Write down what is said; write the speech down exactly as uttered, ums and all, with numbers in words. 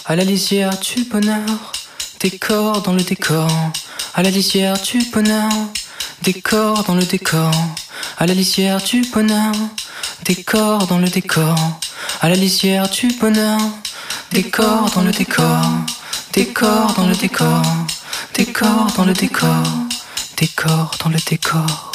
À la lisière du bonheur, décor dans le décor. À la lisière du bonheur, décor dans le décor. À la lisière du bonheur, décor dans le décor. À la lisière du bonheur, décor dans le décor. Décor dans le décor. Décor dans le décor. Décor dans le décor.